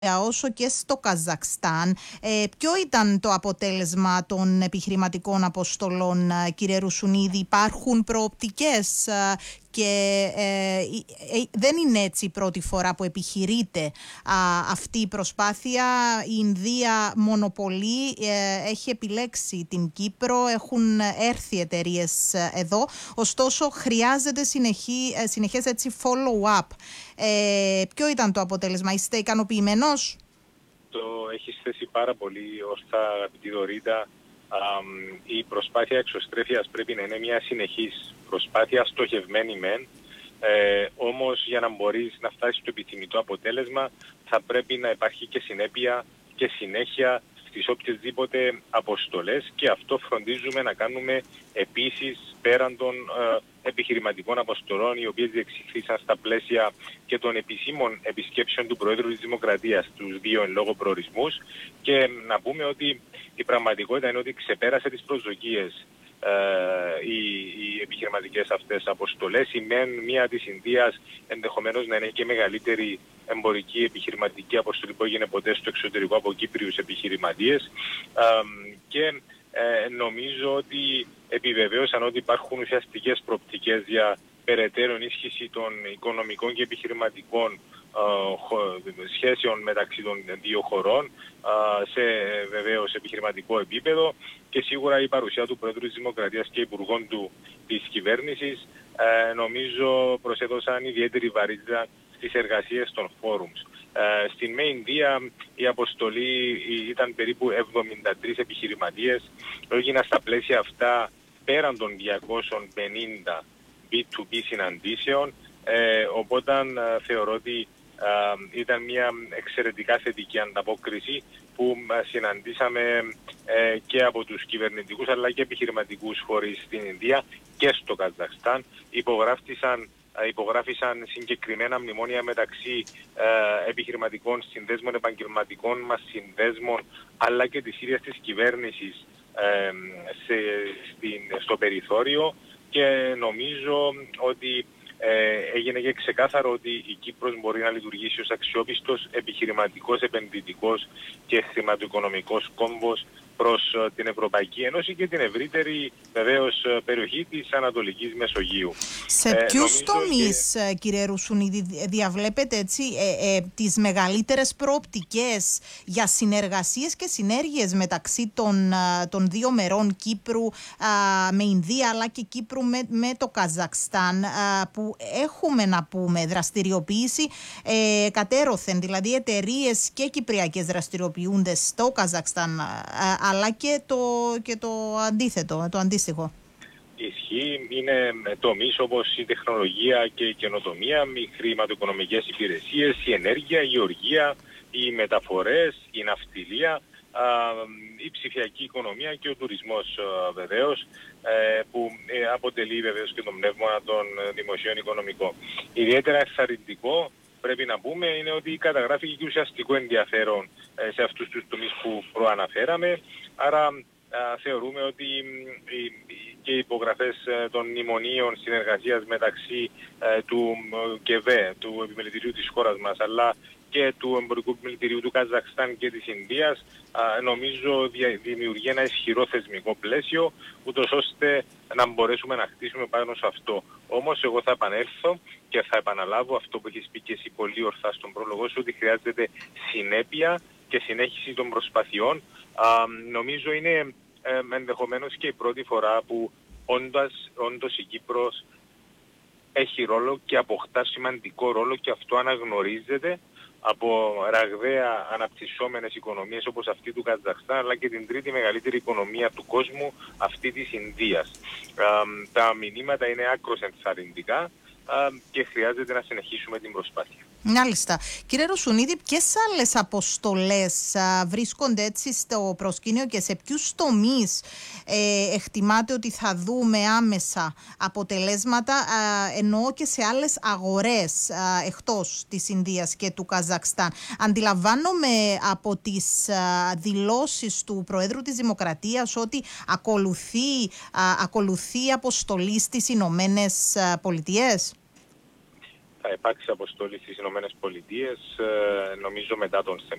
όσο και στο Καζακστάν. Ποιο ήταν το αποτέλεσμα των επιχειρηματικών αποστολών, κύριε Ρουσουνίδη? Υπάρχουν προοπτικές και δεν είναι έτσι η πρώτη φορά που επιχειρείται αυτή η προσπάθεια. Η Ινδία μονοπολεί, έχει επιλέξει την Κύπρο, έχουν έρθει εταιρείες εδώ, ωστόσο χρειάζεται συνεχές έτσι follow-up. Ποιο ήταν το αποτέλεσμα, είστε ικανοποιημένος? Το έχεις θέσει πάρα πολύ ορθά, αγαπητή Δωρίτα. Η προσπάθεια εξωστρέφειας πρέπει να είναι μια συνεχής προσπάθεια, στοχευμένη μεν, όμως για να μπορείς να φτάσεις στο επιθυμητό αποτέλεσμα θα πρέπει να υπάρχει και συνέπεια και συνέχεια στις οποιασδήποτε αποστολές, και αυτό φροντίζουμε να κάνουμε επίσης πέραν των επιχειρηματικών αποστολών, οι οποίες διεξήχθησαν στα πλαίσια και των επισήμων επισκέψεων του Προέδρου της Δημοκρατίας στους δύο εν λόγω προορισμούς. Και να πούμε ότι η πραγματικότητα είναι ότι ξεπέρασε τις προσδοκίες οι επιχειρηματικές αυτές αποστολές. Η μεν μία της Ινδίας ενδεχομένως να είναι και μεγαλύτερη εμπορική επιχειρηματική αποστολή που έγινε ποτέ στο εξωτερικό από Κύπριους επιχειρηματίες, και νομίζω ότι επιβεβαίωσαν ότι υπάρχουν ουσιαστικές προοπτικές για περαιτέρω ενίσχυση των οικονομικών και επιχειρηματικών σχέσεων μεταξύ των δύο χωρών σε βεβαίως επιχειρηματικό επίπεδο, και σίγουρα η παρουσία του Πρόεδρου της Δημοκρατίας και υπουργών της κυβέρνησης νομίζω προσέδωσαν ιδιαίτερη βαρύτητα στις εργασίες των φόρουμς. Στην ΜΕ Ινδία η αποστολή ήταν περίπου 73 επιχειρηματίες, έγιναν στα πλαίσια αυτά πέραν των 250 B2B συναντήσεων, οπότε θεωρώ ότι ήταν μια εξαιρετικά θετική ανταπόκριση που συναντήσαμε και από τους κυβερνητικούς αλλά και επιχειρηματικούς φορείς στην Ινδία και στο Καζακστάν. Υπογράφησαν συγκεκριμένα μνημόνια μεταξύ επιχειρηματικών συνδέσμων, επαγγελματικών μας συνδέσμων, αλλά και της ίδιας της κυβέρνησης στο περιθώριο, και νομίζω ότι έγινε και ξεκάθαρο ότι η Κύπρος μπορεί να λειτουργήσει ως αξιόπιστος επιχειρηματικός, επενδυτικός και χρηματοοικονομικός κόμβος προς την Ευρωπαϊκή Ένωση και την ευρύτερη βεβαίως περιοχή της Ανατολικής Μεσογείου. Σε ποιους τομείς, κύριε Ρουσουνίδη, διαβλέπετε έτσι τις μεγαλύτερες προοπτικές για συνεργασίες και συνέργειες μεταξύ των δύο μερών, Κύπρου με Ινδία αλλά και Κύπρου με το Καζακστάν, που έχουμε να πούμε δραστηριοποίηση κατέρωθεν, δηλαδή εταιρείες και κυπριακές δραστηριοποιούνται στο Καζακστάν, αλλά και το αντίθετο, το αντίστοιχο. Ισχύει, είναι τομείς όπως η τεχνολογία και η καινοτομία, οι χρηματοοικονομικές υπηρεσίες, η ενέργεια, η γεωργία, οι μεταφορές, η ναυτιλία, η ψηφιακή οικονομία και ο τουρισμός βεβαίως, που αποτελεί βεβαίως και το πνεύμα των δημοσίων οικονομικών. Ιδιαίτερα ενθαρρυντικό πρέπει να πούμε είναι ότι καταγράφηκε και ουσιαστικό ενδιαφέρον σε αυτούς τους τομείς που προαναφέραμε, άρα θεωρούμε ότι και οι υπογραφές των μνημονίων συνεργασίας μεταξύ του ΚΕΒΕ, του επιμελητηρίου της χώρας μας, αλλά και του εμπορικού επιμελητηρίου του Καζακστάν και της Ινδίας, νομίζω δημιουργεί ένα ισχυρό θεσμικό πλαίσιο, ούτως ώστε να μπορέσουμε να χτίσουμε πάνω σε αυτό. Όμως εγώ θα επανέλθω και θα επαναλάβω αυτό που έχεις πει και εσύ πολύ ορθά στον πρόλογο σου, ότι χρειάζεται συνέπεια και συνέχιση των προσπαθειών. Νομίζω είναι ενδεχομένως και η πρώτη φορά που όντως η Κύπρος έχει ρόλο και αποκτά σημαντικό ρόλο, και αυτό αναγνωρίζεται από ραγδαία αναπτυσσόμενες οικονομίες όπως αυτή του Καζακστάν, αλλά και την τρίτη μεγαλύτερη οικονομία του κόσμου, αυτή της Ινδίας. Τα μηνύματα είναι άκρως ενθαρρυντικά και χρειάζεται να συνεχίσουμε την προσπάθεια. Μάλιστα. Κύριε Ρουσουνίδη, ποιες άλλες αποστολές βρίσκονται έτσι στο προσκήνιο και σε ποιους τομείς εκτιμάτε ότι θα δούμε άμεσα αποτελέσματα, εννοώ και σε άλλες αγορές εκτός της Ινδίας και του Καζακστάν? Αντιλαμβάνομαι από τις δηλώσεις του Προέδρου της Δημοκρατίας ότι ακολουθεί αποστολή στις Ηνωμένες Πολιτείες. θα υπάρξει αποστολή στις Ηνωμένες Πολιτείες, νομίζω μετά τον